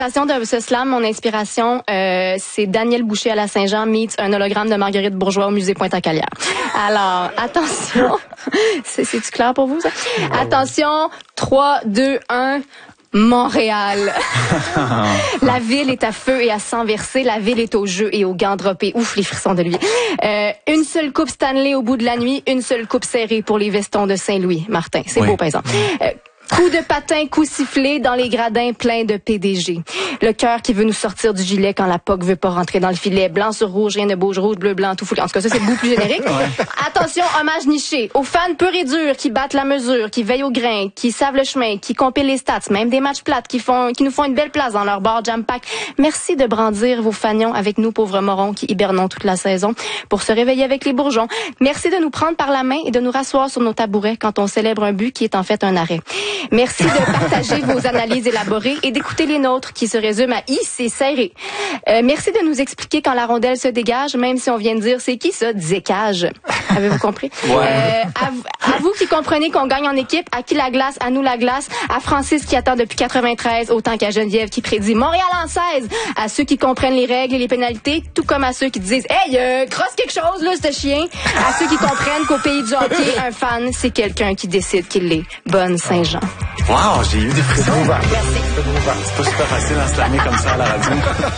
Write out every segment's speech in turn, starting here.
De ce slam, mon inspiration, c'est Daniel Boucher à la Saint-Jean meets un hologramme de Marguerite Bourgeois au musée Pointe-à-Calière. Alors, attention. C'est-tu clair pour vous, ça? Attention. 3, 2, 1... Montréal. La ville est à feu et à sang versé. La ville est au jeu et aux gants droppés. Ouf, les frissons de lui. Une seule coupe Stanley au bout de la nuit. Une seule coupe serrée pour les vestons de Saint-Louis. Martin, c'est beau, par exemple. Coup de patin, coup sifflé dans les gradins pleins de PDG. Le cœur qui veut nous sortir du gilet quand la POC veut pas rentrer dans le filet. Blanc sur rouge, rien ne bouge, rouge, bleu, blanc, tout foulé. En tout cas, ça, c'est beaucoup plus générique. Attention, hommage niché. Aux fans purs et durs qui battent la mesure, qui veillent au grain, qui savent le chemin, qui compilent les stats, même des matchs plates, qui nous font une belle place dans leur bar jam pack. Merci de brandir vos fanions avec nous, pauvres morons, qui hibernons toute la saison pour se réveiller avec les bourgeons. Merci de nous prendre par la main et de nous rasseoir sur nos tabourets quand on célèbre un but qui est en fait un arrêt. Merci de partager vos analyses élaborées et d'écouter les nôtres qui se résument à « c'est serré ». Merci de nous expliquer quand la rondelle se dégage, même si on vient de dire « c'est qui ça, Dzécage ». Avez-vous compris? À vous qui comprenez qu'on gagne en équipe, à qui la glace, à nous la glace, à Francis qui attend depuis 93, autant qu'à Geneviève qui prédit Montréal en 16, à ceux qui comprennent les règles et les pénalités, tout comme à ceux qui disent « Hey, crosse quelque chose là, ce chien », à ceux qui comprennent qu'au pays du hockey, un fan, c'est quelqu'un qui décide qu'il est. Bonne Saint-Jean. Wow, j'ai eu des frissons. C'est pas super facile à slammer comme ça à la radio.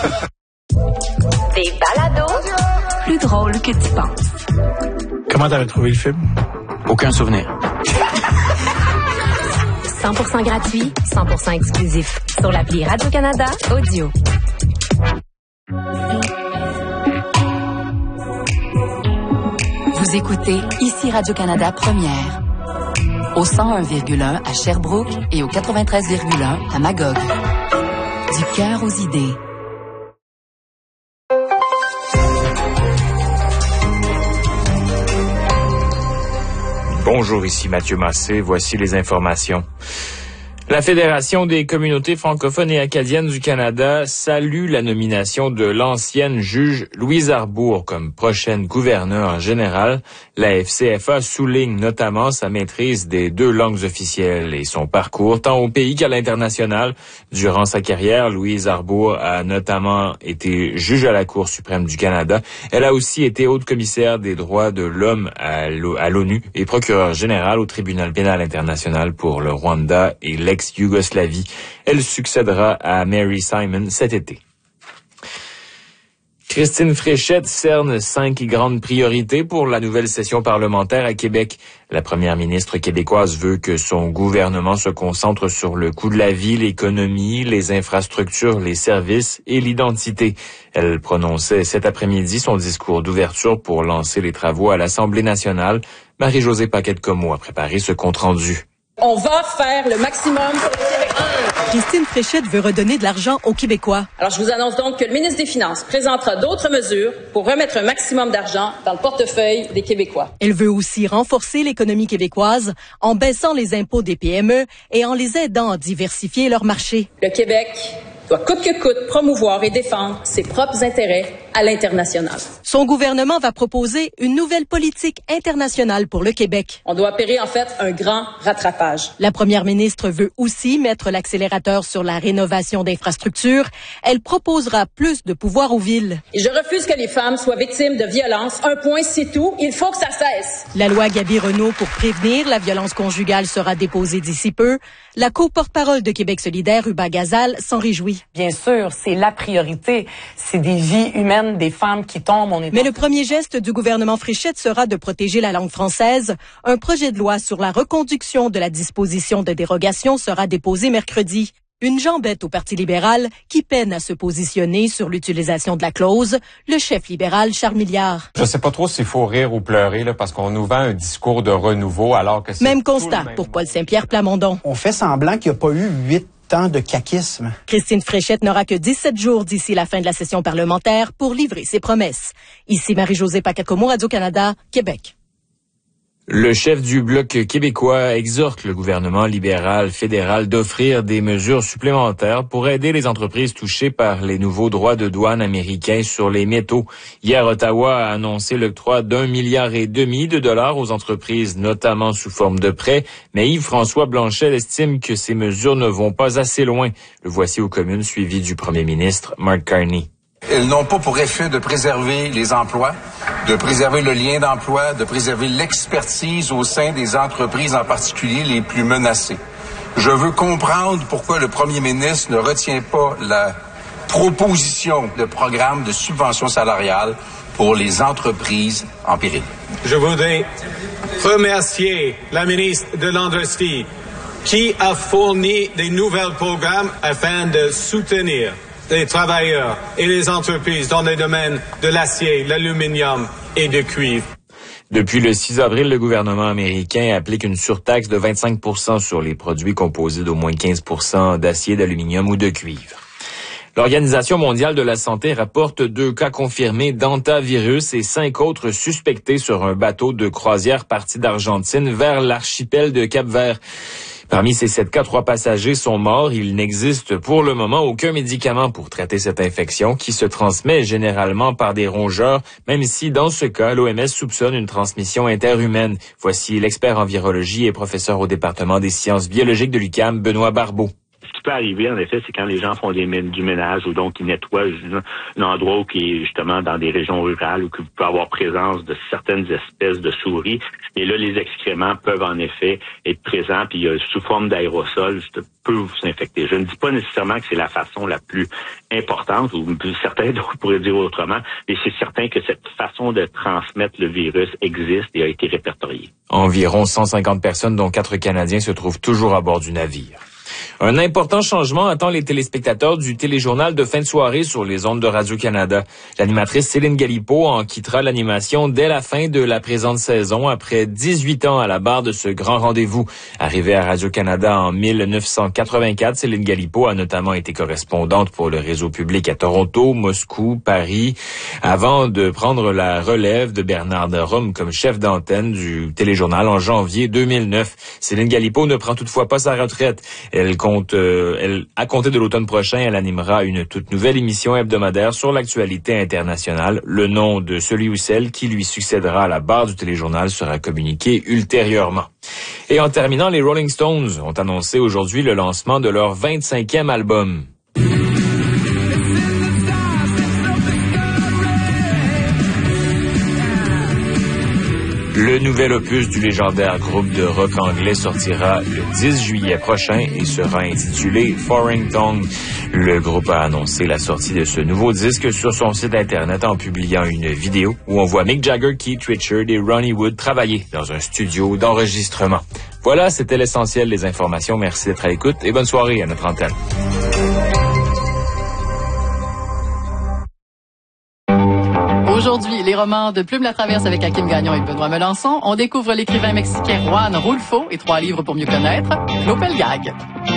Des balados plus drôles que tu penses. Comment t'avais trouvé le film? Aucun souvenir. 100% gratuit, 100% exclusif. Sur l'appli Radio-Canada Audio. Vous écoutez ici Radio-Canada Première. Au 101,1 à Sherbrooke et au 93,1 à Magog. Du cœur aux idées. Bonjour, ici Mathieu Massé. Voici les informations. La Fédération des communautés francophones et acadiennes du Canada salue la nomination de l'ancienne juge Louise Arbour comme prochaine gouverneure générale. La FCFA souligne notamment sa maîtrise des 2 langues officielles et son parcours tant au pays qu'à l'international. Durant sa carrière, Louise Arbour a notamment été juge à la Cour suprême du Canada. Elle a aussi été haute commissaire des droits de l'homme à l'ONU et procureure générale au tribunal pénal international pour le Rwanda et l'ex-Yougoslavie. Elle succédera à Mary Simon cet été. Christine Fréchette cerne 5 grandes priorités pour la nouvelle session parlementaire à Québec. La première ministre québécoise veut que son gouvernement se concentre sur le coût de la vie, l'économie, les infrastructures, les services et l'identité. Elle prononçait cet après-midi son discours d'ouverture pour lancer les travaux à l'Assemblée nationale. Marie-Josée Paquette-Comeau a préparé ce compte-rendu. On va faire le maximum pour le Québec. Christine Fréchette veut redonner de l'argent aux Québécois. Alors, je vous annonce donc que le ministre des Finances présentera d'autres mesures pour remettre un maximum d'argent dans le portefeuille des Québécois. Elle veut aussi renforcer l'économie québécoise en baissant les impôts des PME et en les aidant à diversifier leur marché. Le Québec doit coûte que coûte promouvoir et défendre ses propres intérêts à l'international. Son gouvernement va proposer une nouvelle politique internationale pour le Québec. On doit opérer en fait un grand rattrapage. La première ministre veut aussi mettre l'accélérateur sur la rénovation d'infrastructures. Elle proposera plus de pouvoir aux villes. Et je refuse que les femmes soient victimes de violences. Un point, c'est tout. Il faut que ça cesse. La loi Gabi-Renault pour prévenir la violence conjugale sera déposée d'ici peu. La co-porte-parole de Québec solidaire, Uba Gazal, s'en réjouit. Bien sûr, c'est la priorité. C'est des vies humaines, des femmes qui tombent. Mais le premier geste du gouvernement Fréchette sera de protéger la langue française. Un projet de loi sur la reconduction de la disposition de dérogation sera déposé mercredi. Une jambette au Parti libéral qui peine à se positionner sur l'utilisation de la clause, le chef libéral Charles Milliard. Je sais pas trop s'il faut rire ou pleurer là, parce qu'on nous vend un discours de renouveau alors que c'est même constat pour Paul Saint-Pierre Plamondon. On fait semblant qu'il n'y a pas eu 8 ans de caquisme. Christine Fréchette n'aura que 17 jours d'ici la fin de la session parlementaire pour livrer ses promesses. Ici Marie-Josée Paquette-Comeau, Radio-Canada, Québec. Le chef du Bloc québécois exhorte le gouvernement libéral fédéral d'offrir des mesures supplémentaires pour aider les entreprises touchées par les nouveaux droits de douane américains sur les métaux. Hier, Ottawa a annoncé l'octroi d'1,5 milliard aux entreprises, notamment sous forme de prêts. Mais Yves-François Blanchet estime que ces mesures ne vont pas assez loin. Le voici aux communes, suivi du premier ministre Mark Carney. Elles n'ont pas pour effet de préserver les emplois, de préserver le lien d'emploi, de préserver l'expertise au sein des entreprises, en particulier les plus menacées. Je veux comprendre pourquoi le premier ministre ne retient pas la proposition de programme de subvention salariale pour les entreprises en péril. Je voudrais remercier la ministre de l'Industrie qui a fourni des nouveaux programmes afin de soutenir les travailleurs et les entreprises dans les domaines de l'acier, l'aluminium et du cuivre. Depuis le 6 avril, le gouvernement américain applique une surtaxe de 25% sur les produits composés d'au moins 15% d'acier, d'aluminium ou de cuivre. L'Organisation mondiale de la santé rapporte 2 cas confirmés d'hantavirus et 5 autres suspectés sur un bateau de croisière parti d'Argentine vers l'archipel de Cap-Vert. Parmi ces 7 cas, 3 passagers sont morts. Il n'existe pour le moment aucun médicament pour traiter cette infection qui se transmet généralement par des rongeurs, même si dans ce cas, l'OMS soupçonne une transmission interhumaine. Voici l'expert en virologie et professeur au département des sciences biologiques de l'UQAM, Benoît Barbeau. Ce qui peut arriver, en effet, c'est quand les gens font du ménage ou donc ils nettoient un endroit où qui est justement dans des régions rurales où il peut avoir présence de certaines espèces de souris. Et là, les excréments peuvent en effet être présents, puis sous forme d'aérosol, peuvent s'infecter. Je ne dis pas nécessairement que c'est la façon la plus importante, ou certains d'autres pourraient dire autrement, mais c'est certain que cette façon de transmettre le virus existe et a été répertoriée. Environ 150 personnes, dont 4 Canadiens, se trouvent toujours à bord du navire. Un important changement attend les téléspectateurs du téléjournal de fin de soirée sur les ondes de Radio-Canada. L'animatrice Céline Galipeau en quittera l'animation dès la fin de la présente saison, après 18 ans à la barre de ce grand rendez-vous. Arrivée à Radio-Canada en 1984, Céline Galipeau a notamment été correspondante pour le réseau public à Toronto, Moscou, Paris, avant de prendre la relève de Bernard Rome comme chef d'antenne du téléjournal en janvier 2009. Céline Galipeau ne prend toutefois pas sa retraite. À compter de l'automne prochain, elle animera une toute nouvelle émission hebdomadaire sur l'actualité internationale. Le nom de celui ou celle qui lui succédera à la barre du téléjournal sera communiqué ultérieurement. Et en terminant, les Rolling Stones ont annoncé aujourd'hui le lancement de leur 25e album. Le nouvel opus du légendaire groupe de rock anglais sortira le 10 juillet prochain et sera intitulé Foreign Tongue. Le groupe a annoncé la sortie de ce nouveau disque sur son site internet en publiant une vidéo où on voit Mick Jagger, Keith Richards et Ronnie Wood travailler dans un studio d'enregistrement. Voilà, c'était l'essentiel des informations. Merci d'être à l'écoute et bonne soirée à notre antenne. Aujourd'hui, les romans de Plume la Traverse avec Hakim Gagnon et Benoît Melançon. On découvre l'écrivain mexicain Juan Rulfo et 3 livres pour mieux connaître, Lopelgag.